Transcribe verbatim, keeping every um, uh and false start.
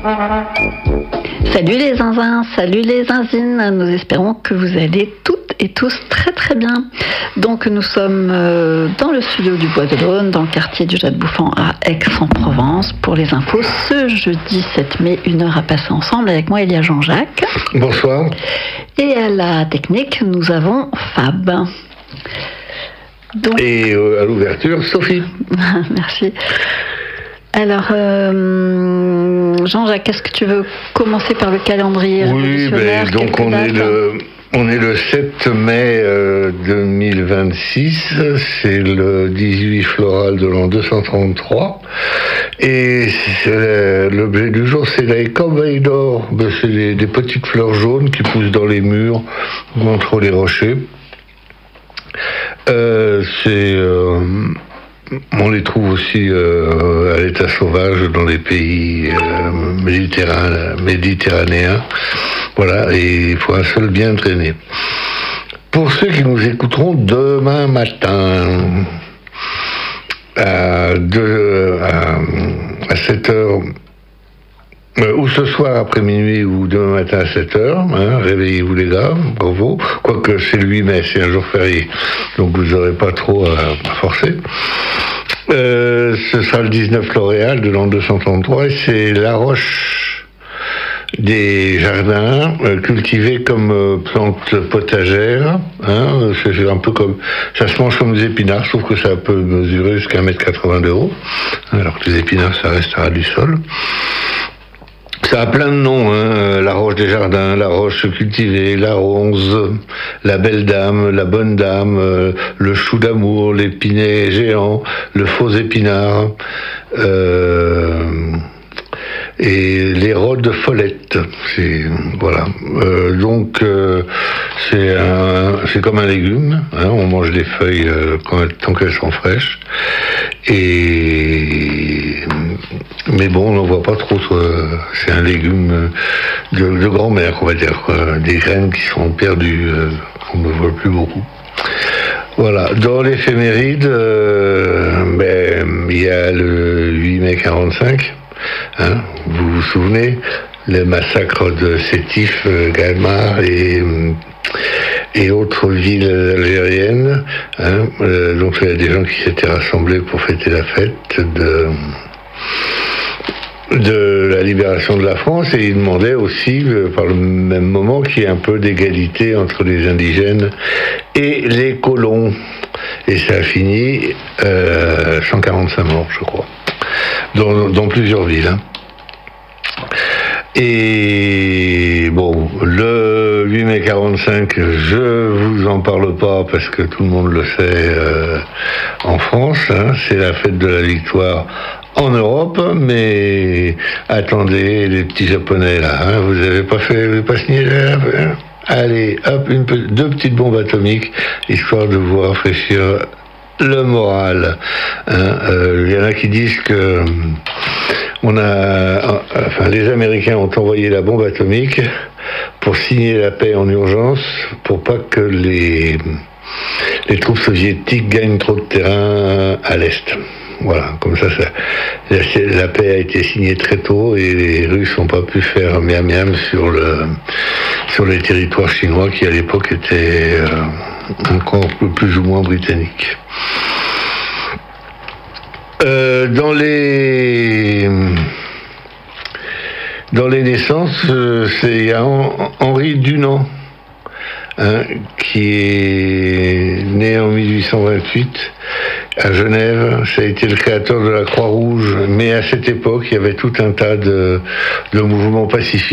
Salut les zinzins, salut les zinzines, nous espérons que vous allez toutes et tous très très bien. Donc nous sommes euh, dans le studio du Bois de l'Aune, dans le quartier du Jade Bouffant à Aix-en-Provence pour les infos ce jeudi sept mai, une heure à passer ensemble. Avec moi il y a Jean-Jacques. Bonsoir. Et à la technique nous avons Fab. Donc... Et euh, à l'ouverture, Sophie. Merci. Alors, euh, Jean-Jacques, est-ce que tu veux commencer par le calendrier Oui, ben, donc on est, le, on est le sept mai euh, deux mille vingt-six, c'est le dix-huit floral de l'an deux cent trente-trois, et l'objet du jour, c'est la corbeille d'or. Ben, c'est des, des petites fleurs jaunes qui poussent dans les murs ou entre les rochers. Euh, c'est... Euh, On les trouve aussi euh, à l'état sauvage dans les pays euh, méditerranéens, méditerranéens. Voilà, et il faut un sol bien traîné. Pour ceux qui nous écouteront demain matin, à, deux, à, à sept heures, Euh, ou ce soir après minuit ou demain matin à sept heures, hein, réveillez-vous les gars, bravo. Quoique c'est le huit mai, c'est un jour férié, donc vous n'aurez pas trop à, à forcer. Euh, ce sera le dix-neuf L'Oréal de l'an deux cent trente-trois, et c'est la roche des jardins euh, cultivée comme euh, plante potagère. Hein, c'est un peu comme, ça se mange comme des épinards, sauf que ça peut mesurer jusqu'à un mètre quatre-vingts de haut, alors que les épinards ça reste à ras du sol. Ça a plein de noms, hein. La roche des jardins, la roche cultivée, la ronze, la belle dame, la bonne dame, euh, le chou d'amour, l'épinay géant, le faux épinard, euh, et les rhodes follettes. C'est, voilà. Euh, donc euh, c'est un, c'est comme un légume, hein. On mange les feuilles euh, quand, tant qu'elles sont fraîches. Et mais bon, on n'en voit pas trop. C'est un légume de, de grand-mère, on va dire, quoi. Des graines qui sont perdues, euh, qu'on ne voit plus beaucoup. Voilà. Dans l'éphéméride, euh, ben, il y a le huit mai quarante-cinq. Hein, vous vous souvenez, le massacre de Sétif, euh, Galmar et et autres villes algériennes. Hein, euh, donc il y a des gens qui s'étaient rassemblés pour fêter la fête de de la libération de la France, et ils demandaient aussi, euh, par le même moment, qu'il y ait un peu d'égalité entre les indigènes et les colons. Et ça a fini euh, cent quarante-cinq morts, je crois, dans, dans plusieurs villes. Hein. Et bon, le huit mai quarante-cinq, je vous en parle pas parce que tout le monde le sait euh, en France, hein, c'est la fête de la victoire en Europe, mais attendez, les petits Japonais là, hein, vous avez pas fait, vous avez pas signé là, hein. Allez, hop, une, deux petites bombes atomiques, histoire de vous rafraîchir le moral. Il hein. euh, y en a qui disent que on a, enfin, les Américains ont envoyé la bombe atomique pour signer la paix en urgence, pour pas que les, les troupes soviétiques gagnent trop de terrain à l'Est. Voilà, comme ça, ça la, la paix a été signée très tôt et les Russes n'ont pas pu faire miam miam sur, le, sur les territoires chinois qui à l'époque étaient euh, encore plus ou moins britanniques. Euh, dans les dans les naissances, euh, c'est il y a Henri Dunant, hein, qui est né en mille huit cent vingt-huit à Genève. Ça a été le créateur de la Croix-Rouge, mais à cette époque, il y avait tout un tas de, de mouvements pacifiques